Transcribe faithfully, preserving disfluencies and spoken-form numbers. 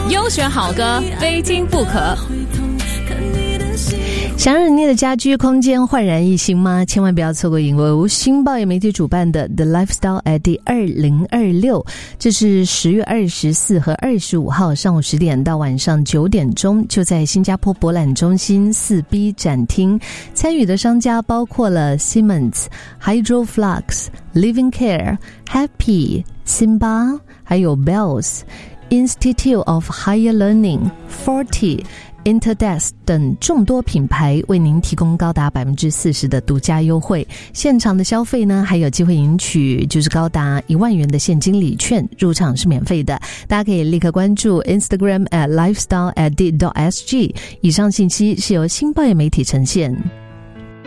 优选好歌，非听不可。 想让你的家居空间焕然一新吗？千万不要错过由新报业媒体主办的 The Lifestyle at 第二零二六，这是十月二十四和二十五号上午十点到晚上九点钟，就在新加坡博览中心四 B 展厅。参与的商家包括了 Siemens、Hydroflux、Living Care、Happy、Simba， 还有 Bells、Institute of Higher Learning、Forty、Interdesk 等众多品牌为您提供高达 百分之四十 的独家优惠，现场的消费呢还有机会赢取就是高达一万元的现金礼券，入场是免费的。大家可以立刻关注 Instagram at lifestyle at d dot s g。 以上信息是由新报业媒体呈现。